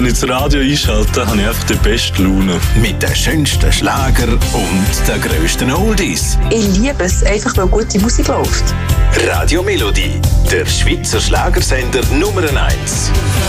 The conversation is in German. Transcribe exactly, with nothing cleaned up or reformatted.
Wenn ich das Radio einschalte, habe ich einfach die beste Laune. Mit den schönsten Schlager und den grössten Oldies. Ich liebe es, einfach weil gute Musik läuft. Radio Melodie, der Schweizer Schlagersender Nummer eins.